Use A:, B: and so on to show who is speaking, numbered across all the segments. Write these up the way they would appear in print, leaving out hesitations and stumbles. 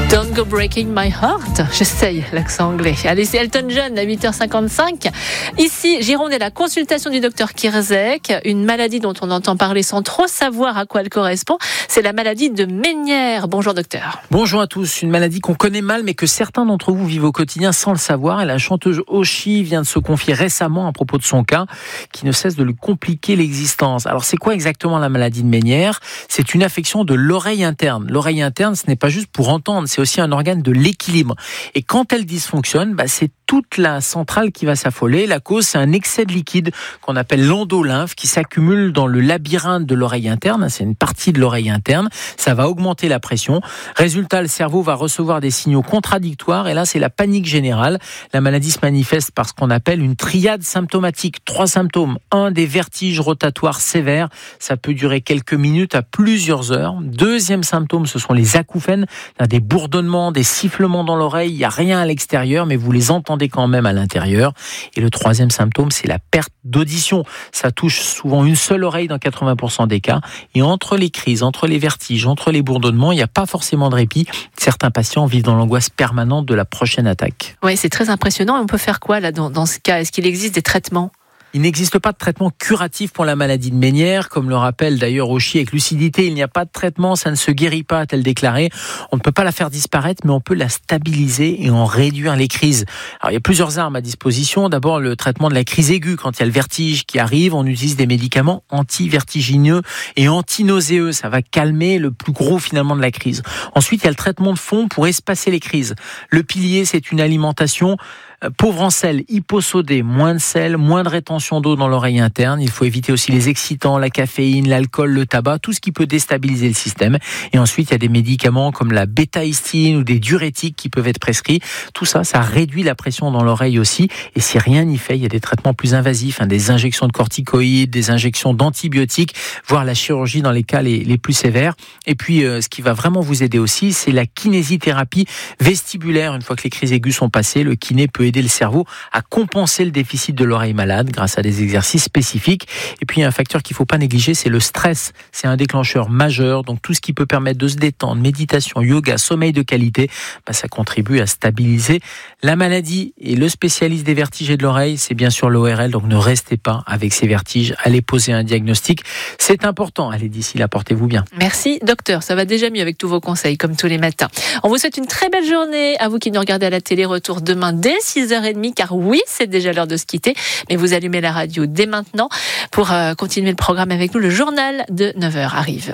A: Don't go breaking my heart. J'essaye l'accent anglais. Allez, c'est Elton John à 8h55. Ici, Gironde est la consultation du docteur Kirzek. Une maladie dont on entend parler sans trop savoir à quoi elle correspond. C'est la maladie de Ménière. Bonjour docteur.
B: Bonjour à tous. Une maladie qu'on connaît mal mais que certains d'entre vous vivent au quotidien sans le savoir. Et la chanteuse Oshi vient de se confier récemment à propos de son cas qui ne cesse de lui compliquer l'existence. Alors c'est quoi exactement la maladie de Ménière ? C'est une affection de l'oreille interne. L'oreille interne, ce n'est pas juste pour entendre, c'est aussi un organe de l'équilibre. Et quand elle dysfonctionne, c'est toute la centrale qui va s'affoler. La cause, c'est un excès de liquide qu'on appelle l'endolymphe qui s'accumule dans le labyrinthe de l'oreille interne. C'est une partie de l'oreille interne. Ça va augmenter la pression. Résultat, le cerveau va recevoir des signaux contradictoires et là, c'est la panique générale. La maladie se manifeste par ce qu'on appelle une triade symptomatique. 3 symptômes. 1, des vertiges rotatoires sévères. Ça peut durer quelques minutes à plusieurs heures. 2e symptôme, ce sont les acouphènes. Des bourdonnements, des sifflements dans l'oreille. Il n'y a rien à l'extérieur, mais vous les entendez quand même à l'intérieur. Et le 3e symptôme, c'est la perte d'audition. Ça touche souvent une seule oreille dans 80% des cas. Et entre les crises, entre les vertiges, entre les bourdonnements, il n'y a pas forcément de répit. Certains patients vivent dans l'angoisse permanente de la prochaine attaque.
A: Oui, c'est très impressionnant. On peut faire quoi là dans ce cas ? Est-ce qu'il existe des traitements ?
B: Il n'existe pas de traitement curatif pour la maladie de Ménière, comme le rappelle d'ailleurs Oshi avec lucidité. Il n'y a pas de traitement, ça ne se guérit pas, a-t-elle déclaré. On ne peut pas la faire disparaître, mais on peut la stabiliser et en réduire les crises. Alors il y a plusieurs armes à disposition. D'abord le traitement de la crise aiguë. Quand il y a le vertige qui arrive, on utilise des médicaments anti-vertigineux et anti-nauséeux. Ça va calmer le plus gros finalement de la crise. Ensuite il y a le traitement de fond pour espacer les crises. Le pilier, c'est une alimentation pauvre en sel, hyposodée, moins de sel, moins de rétention d'eau dans l'oreille interne. Il faut éviter aussi les excitants, la caféine, l'alcool, le tabac, tout ce qui peut déstabiliser le système. Et ensuite, il y a des médicaments comme la bétaïstine ou des diurétiques qui peuvent être prescrits. Tout ça, ça réduit la pression dans l'oreille aussi. Et si rien n'y fait, il y a des traitements plus invasifs, des injections de corticoïdes, des injections d'antibiotiques, voire la chirurgie dans les cas les plus sévères. Et puis, ce qui va vraiment vous aider aussi, c'est la kinésithérapie vestibulaire. Une fois que les crises aiguës sont passées, le kiné peut aider le cerveau à compenser le déficit de l'oreille malade grâce à des exercices spécifiques. Et puis, il y a un facteur qu'il ne faut pas négliger, c'est le stress. C'est un déclencheur majeur. Donc, tout ce qui peut permettre de se détendre, méditation, yoga, sommeil de qualité, ça contribue à stabiliser la maladie. Et le spécialiste des vertiges et de l'oreille, c'est bien sûr l'ORL. Donc, ne restez pas avec ces vertiges. Allez poser un diagnostic. C'est important. Allez, d'ici là, portez-vous bien.
A: Merci, docteur. Ça va déjà mieux avec tous vos conseils, comme tous les matins. On vous souhaite une très belle journée. À vous qui nous regardez à la télé, retour demain dès 6h30, car oui, c'est déjà l'heure de se quitter. Mais vous allumez la radio dès maintenant pour continuer le programme avec nous. Le journal de 9h arrive.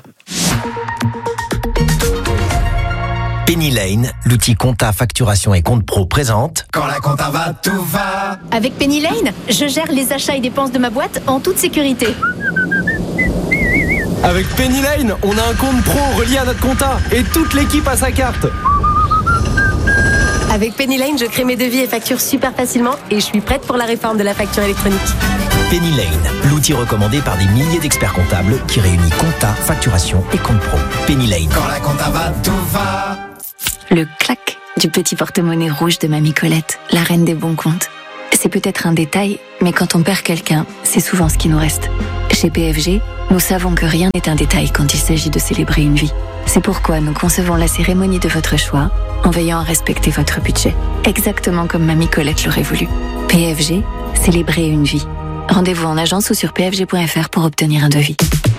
C: Penny Lane, l'outil compta, facturation et compte pro présente.
D: Quand la compta va, tout va.
E: Avec Penny Lane, je gère les achats et dépenses de ma boîte en toute sécurité.
F: Avec Penny Lane, on a un compte pro relié à notre compta et toute l'équipe a sa carte.
E: Avec Penny Lane, je crée mes devis et factures super facilement et je suis prête pour la réforme de la facture électronique.
C: Penny Lane, l'outil recommandé par des milliers d'experts comptables qui réunit compta, facturation et compte pro. Penny Lane.
D: Quand la compta va, tout va.
G: Le clac du petit porte-monnaie rouge de Mamie Colette, la reine des bons comptes. C'est peut-être un détail, mais quand on perd quelqu'un, c'est souvent ce qui nous reste. Chez PFG, nous savons que rien n'est un détail quand il s'agit de célébrer une vie. C'est pourquoi nous concevons la cérémonie de votre choix en veillant à respecter votre budget, exactement comme Mamie Colette l'aurait voulu. PFG, célébrer une vie. Rendez-vous en agence ou sur pfg.fr pour obtenir un devis.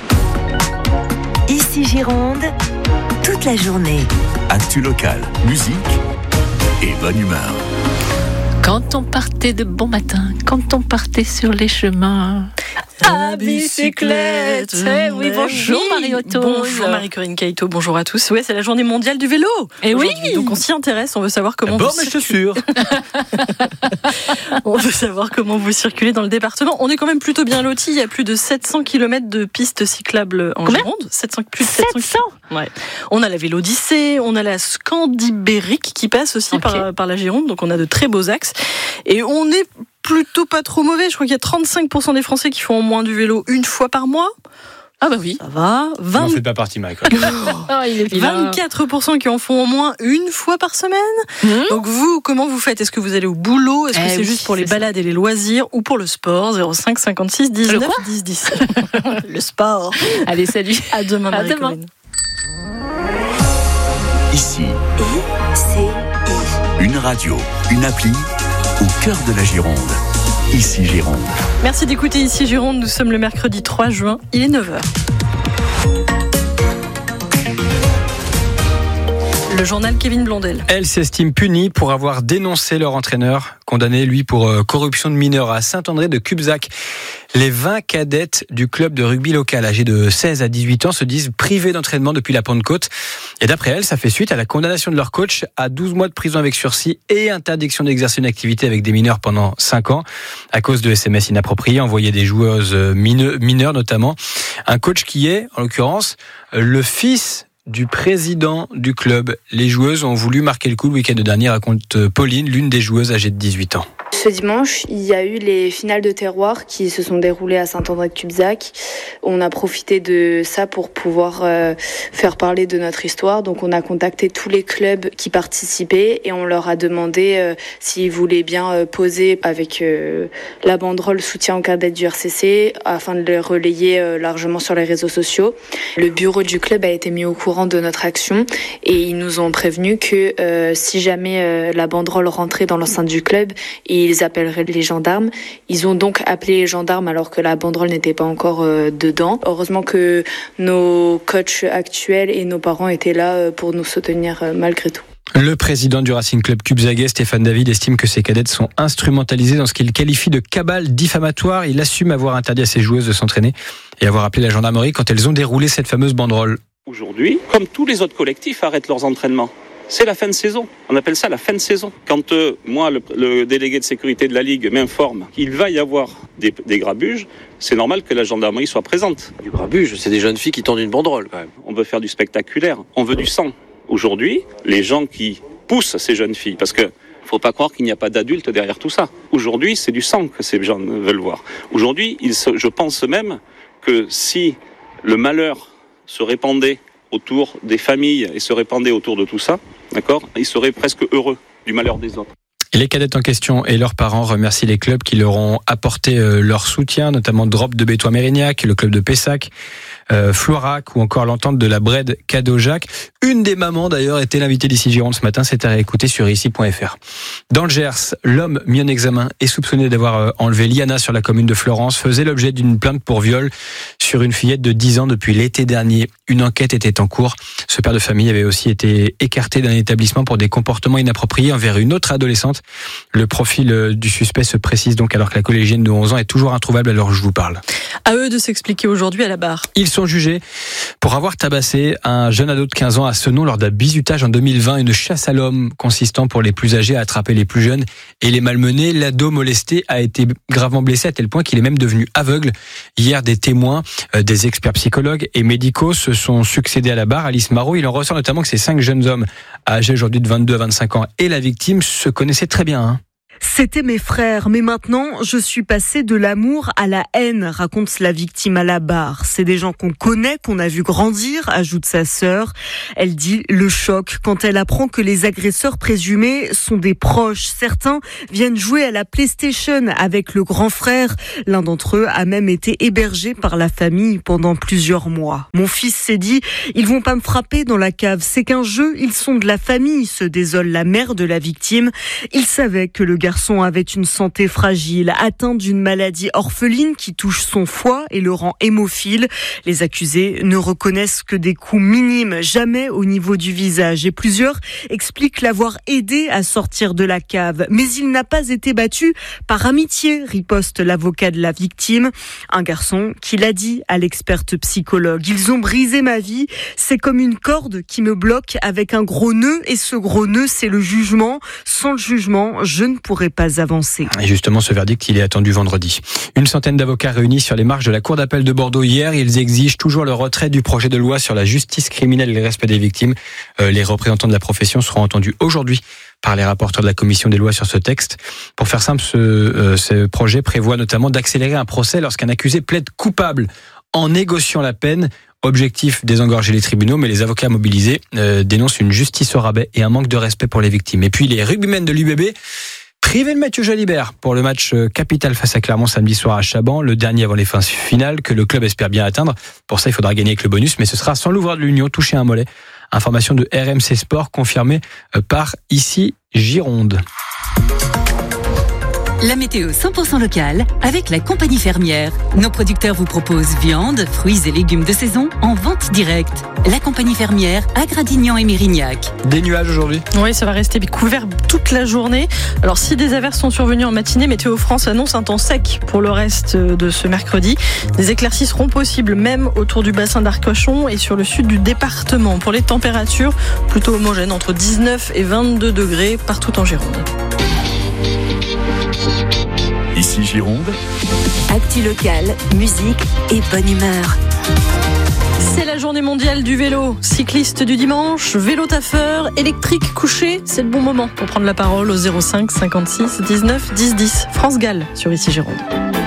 H: Ici Gironde, toute la journée.
I: Actu locale, musique et bonne humeur.
A: Quand on partait de bon matin, quand on partait sur les chemins à bicyclette. Oui, bonjour Marie-Auto.
J: Bonjour Marie-Corinne Caïto, bonjour à tous. Ouais, c'est la journée mondiale du vélo.
A: Et oui.
J: Donc on s'y intéresse, on veut savoir comment
B: mes chaussures.
J: On veut savoir comment vous circulez dans le département. On est quand même plutôt bien lotis. Il y a plus de 700 km de pistes cyclables en Gironde. Plus de 700. Ouais. On a la Vélodyssée, on a la Scandibérique qui passe aussi par la Gironde. Donc on a de très beaux axes. Et on est plutôt pas trop mauvais. Je crois qu'il y a 35% des Français qui font au moins du vélo une fois par mois.
A: Ah bah oui.
J: Ça va.
K: Vous n'en faites pas partie, Michael.
J: 24% qui en font au moins une fois par semaine. Donc vous, comment vous faites ? Est-ce que vous allez au boulot ? Est-ce que c'est juste pour les balades et les loisirs ou pour le sport ? 05 56 19 10 10. Le sport.
A: Allez, salut.
J: À demain, Marie-Corinne.
I: Ici.
H: ICI.
I: Une radio, une appli au cœur de la Gironde. Ici Gironde.
J: Merci d'écouter Ici Gironde. Nous sommes le mercredi 3 juin. Il est 9h. Le journal Kevin Blondel.
F: Elle s'estime punie pour avoir dénoncé leur entraîneur, condamné lui pour corruption de mineurs à Saint-André de Cubzac. Les 20 cadettes du club de rugby local âgés de 16 à 18 ans se disent privées d'entraînement depuis la Pentecôte. Et d'après elle, ça fait suite à la condamnation de leur coach à 12 mois de prison avec sursis et interdiction d'exercer une activité avec des mineurs pendant 5 ans à cause de SMS inappropriés envoyés des joueuses mineures notamment. Un coach qui est, en l'occurrence, le fils du président du club. Les joueuses ont voulu marquer le coup le week-end dernier, raconte Pauline, l'une des joueuses âgées de 18 ans.
K: Ce dimanche, il y a eu les finales de terroir qui se sont déroulées à Saint-André de Cubzac. On a profité de ça pour pouvoir faire parler de notre histoire. Donc on a contacté tous les clubs qui participaient et on leur a demandé s'ils voulaient bien poser avec la banderole soutien aux cadettes du RCC afin de les relayer largement sur les réseaux sociaux. Le bureau du club a été mis au courant de notre action et ils nous ont prévenu que si jamais la banderole rentrait dans l'enceinte du club, ils appelleraient les gendarmes. Ils ont donc appelé les gendarmes alors que la banderole n'était pas encore dedans. Heureusement que nos coachs actuels et nos parents étaient là pour nous soutenir malgré tout.
F: Le président du Racing Club Cubzaguais, Stéphane David, estime que ces cadettes sont instrumentalisées dans ce qu'il qualifie de cabale diffamatoire. Il assume avoir interdit à ses joueuses de s'entraîner et avoir appelé la gendarmerie quand elles ont déroulé cette fameuse banderole.
L: Aujourd'hui, comme tous les autres collectifs, arrêtent leurs entraînements. C'est la fin de saison. On appelle ça la fin de saison. Quand moi, le délégué de sécurité de la Ligue m'informe qu'il va y avoir des grabuges, c'est normal que la gendarmerie soit présente.
M: Du grabuge, c'est des jeunes filles qui tendent une banderole quand même.
L: On veut faire du spectaculaire, on veut du sang. Aujourd'hui, les gens qui poussent ces jeunes filles, parce que faut pas croire qu'il n'y a pas d'adultes derrière tout ça. Aujourd'hui, c'est du sang que ces gens veulent voir. Aujourd'hui, je pense même que si le malheur se répandait autour des familles et se répandait autour de tout ça, d'accord, ils seraient presque heureux du malheur des autres.
F: Et les cadettes en question et leurs parents remercient les clubs qui leur ont apporté leur soutien, notamment Drop de Bétois-Mérignac, le club de Pessac, Floirac ou encore l'entente de la Bred Cadeaujac. Une des mamans d'ailleurs était l'invitée d'Ici Gironde ce matin, c'est à réécouter sur ici.fr. Dans le Gers, l'homme mis en examen et soupçonné d'avoir enlevé Liana sur la commune de Florence faisait l'objet d'une plainte pour viol sur une fillette de 10 ans depuis l'été dernier. Une enquête était en cours. Ce père de famille avait aussi été écarté d'un établissement pour des comportements inappropriés envers une autre adolescente. Le profil du suspect se précise donc alors que la collégienne de 11 ans est toujours introuvable à l'heure où je vous parle.
J: À eux de s'expliquer aujourd'hui à la barre.
F: Ils sont jugés pour avoir tabassé un jeune ado de 15 ans à Senon lors d'un bizutage en 2020. Une chasse à l'homme consistant pour les plus âgés à attraper les plus jeunes et les malmener. L'ado molesté a été gravement blessé à tel point qu'il est même devenu aveugle. Hier, des témoins, des experts psychologues et médicaux se sont succédés à la barre. Alice Marot, il en ressort notamment que ces 5 jeunes hommes âgés aujourd'hui de 22 à 25 ans et la victime se connaissaient très bien.
N: C'était mes frères, mais maintenant, je suis passée de l'amour à la haine, raconte la victime à la barre. C'est des gens qu'on connaît, qu'on a vu grandir, ajoute sa sœur. Elle dit le choc quand elle apprend que les agresseurs présumés sont des proches. Certains viennent jouer à la PlayStation avec le grand frère. L'un d'entre eux a même été hébergé par la famille pendant plusieurs mois. Mon fils s'est dit, ils vont pas me frapper dans la cave, c'est qu'un jeu, ils sont de la famille, se désole la mère de la victime. Il savait que le garçon avait une santé fragile, atteint d'une maladie orpheline qui touche son foie et le rend hémophile. Les accusés ne reconnaissent que des coups minimes, jamais au niveau du visage. Et plusieurs expliquent l'avoir aidé à sortir de la cave. Mais il n'a pas été battu par amitié, riposte l'avocat de la victime. Un garçon qui l'a dit à l'experte psychologue. Ils ont brisé ma vie, c'est comme une corde qui me bloque avec un gros nœud et ce gros nœud, c'est le jugement. Sans le jugement, je ne pourrais pas avancer.
F: Et justement, ce verdict, il est attendu vendredi. Une centaine d'avocats réunis sur les marches de la Cour d'appel de Bordeaux hier. Ils exigent toujours le retrait du projet de loi sur la justice criminelle et le respect des victimes. Les représentants de la profession seront entendus aujourd'hui par les rapporteurs de la commission des lois sur ce texte. Pour faire simple, ce projet prévoit notamment d'accélérer un procès lorsqu'un accusé plaide coupable en négociant la peine. Objectif, désengorger les tribunaux, mais les avocats mobilisés dénoncent une justice au rabais et un manque de respect pour les victimes. Et puis les rugbymen de l'UBB privé de Mathieu Jalibert pour le match capital face à Clermont samedi soir à Chaban, le dernier avant les phases finales que le club espère bien atteindre. Pour ça, il faudra gagner avec le bonus, mais ce sera sans l'ouvreur de l'Union touché à un mollet Information de RMC Sport confirmée par Ici Gironde.
O: La météo 100% locale avec la compagnie fermière. Nos producteurs vous proposent viande, fruits et légumes de saison en vente directe. La compagnie fermière à Gradignan et Mérignac.
F: Des nuages aujourd'hui ?
J: Oui, ça va rester couvert toute la journée. Alors si des averses sont survenues en matinée, Météo France annonce un temps sec pour le reste de ce mercredi. Des éclaircies seront possibles même autour du bassin d'Arcachon et sur le sud du département. Pour les températures, plutôt homogènes entre 19 et 22 degrés partout en Gironde.
I: Ici Gironde.
H: Actu locale, musique et bonne humeur.
J: C'est la journée mondiale du vélo. Cycliste du dimanche, vélo taffeur, électrique couché, c'est le bon moment pour prendre la parole au 05 56 19 10 10. France Gall sur Ici Gironde.